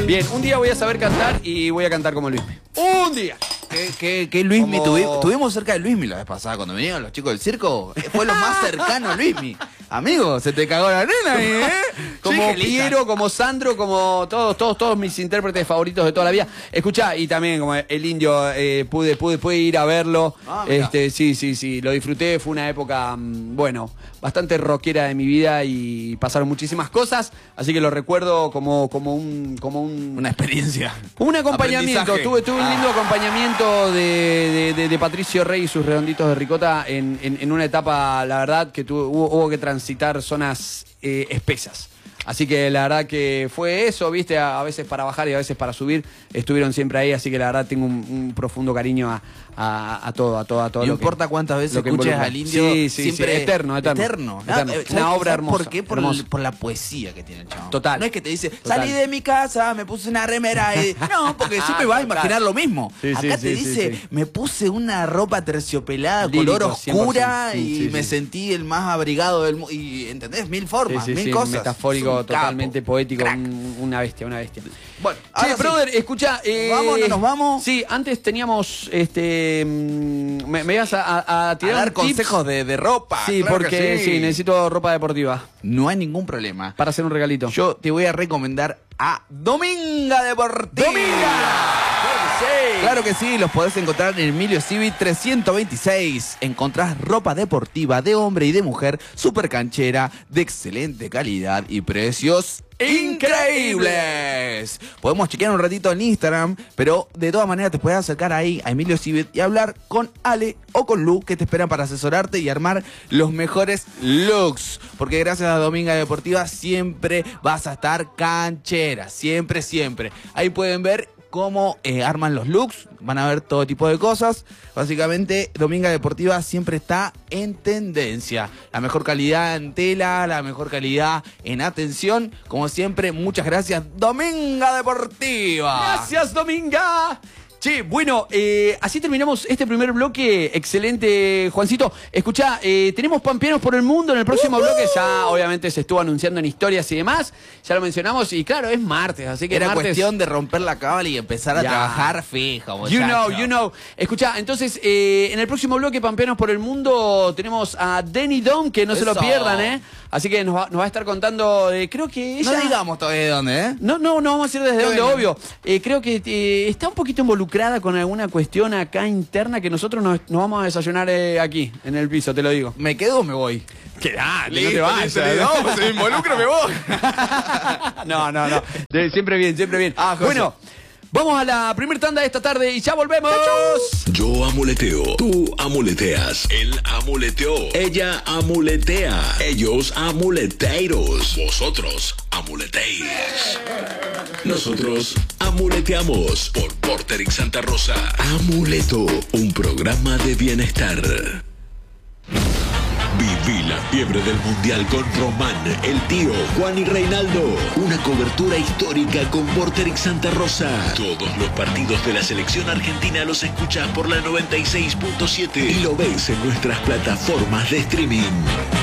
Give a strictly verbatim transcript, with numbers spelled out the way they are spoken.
Bien, un día voy a saber cantar y voy a cantar como Luismi. Un día. ¿Qué, qué, qué Luismi? Como... Tuvi, tuvimos cerca de Luismi la vez pasada cuando vinieron los chicos del circo. Fue lo más cercano a Luismi. Amigo, se te cagó la nena ahí, ¿eh? Como Sí, Piero, como Sandro, como todos, todos, todos mis intérpretes favoritos de toda la vida. Escuchá, y también como el Indio, eh, pude, pude, pude ir a verlo. Ah, este, sí, sí, sí, lo disfruté. Fue una época, bueno, bastante rockera de mi vida y pasaron muchísimas cosas. Así que lo recuerdo como, como un, como un, una experiencia. Un acompañamiento. Tuve, tuve un lindo ah. acompañamiento de, de, de, de Patricio Rey y sus redonditos de ricota en, en, en una etapa, la verdad, que tuvo, hubo, hubo que transitar zonas eh, espesas. Así que la verdad que fue eso, viste, a, a veces para bajar y a veces para subir, estuvieron siempre ahí, así que la verdad tengo un, un profundo cariño a, a, a todo, a todo, a todo. No lo importa que, cuántas veces escuches involucra. al Indio, sí, sí, siempre sí, eterno, eterno. Eterno. eterno. Ah, Una obra hermosa. ¿Por qué? Por, el, por la poesía que tiene el chabón. Total. No es que te dice, Total. salí de mi casa, me puse una remera. Y... No, porque siempre vas a imaginar lo mismo. Sí, Acá sí, te sí, dice, sí, sí. me puse una ropa terciopelada, Lírico, color oscura, cien por ciento. y Sí, sí, me sí. sentí el más abrigado del mundo. Y, ¿entendés? Mil formas, Sí, sí, mil sí, cosas. metafórico, Un totalmente capo, poético, crack. un, una bestia, una bestia. Bueno, Che, ahora sí. brother, escucha. Eh, ¿Nos vamos, no nos vamos? Sí, antes teníamos, este, mm, me, me ibas a, a, a tirar A dar un tips. consejos de, de ropa. Sí, claro porque que sí. necesito ropa deportiva No hay ningún problema. para hacer un regalito. Yo te voy a recomendar a Dominga Deportiva. ¡Dominga! Claro que sí, los podés encontrar en Emilio Civi trescientos veintiséis. Encontrás ropa deportiva de hombre y de mujer, super canchera, de excelente calidad y precios increíbles. Podemos chequear un ratito en Instagram, pero de todas maneras te puedes acercar ahí a Emilio Civi y hablar con Ale o con Lu, que te esperan para asesorarte y armar los mejores looks. Porque gracias a Dominga Deportiva siempre vas a estar canchera, siempre, siempre. Ahí pueden ver cómo eh, arman los looks, van a ver todo tipo de cosas. Básicamente, Dominga Deportiva siempre está en tendencia. La mejor calidad en tela, la mejor calidad en atención. Como siempre, muchas gracias, Dominga Deportiva. Gracias, Dominga. Che, bueno, eh, así terminamos este primer bloque. Excelente, Juancito. Escuchá, eh, tenemos Pampeanos por el Mundo en el próximo uh-huh. bloque. Ya, obviamente, se estuvo anunciando en historias y demás. Ya lo mencionamos y, claro, es martes, así que Era martes... cuestión de romper la cábala y empezar a ya. trabajar fijo, muchacho. You know, you know. Escuchá, entonces, eh, en el próximo bloque, Pampeanos por el Mundo, tenemos a Denny Dom, que no Eso. se lo pierdan, ¿eh? Así que nos va, nos va a estar contando, eh, creo que ella... No digamos todavía de dónde, ¿eh? No, no, no vamos a decir desde Qué dónde, bueno. obvio. Eh, creo que eh, está un poquito involucrada con alguna cuestión acá interna que nosotros nos, nos vamos a desayunar eh, aquí, en el piso, te lo digo. ¿Me quedo o me voy? Quedate, Listo, no te vayas. listo, listo. No, se me involucra, me voy. no, no, no. De- siempre bien, siempre bien. Ah, José. Bueno, vamos a la primer tanda de esta tarde y ya volvemos. Yo amuleteo, tú amuleteas, él amuleteó, ella amuletea, ellos amuleteiros, vosotros amuletéis. Nosotros amuleteamos por Porter y Santa Rosa. Amuleto, un programa de bienestar. Viví la fiebre del Mundial con Román, el tío, Juan y Reinaldo. Una cobertura histórica con Porter y Santa Rosa. Todos los partidos de la selección argentina los escuchás por la noventa y seis punto siete y lo ves en nuestras plataformas de streaming.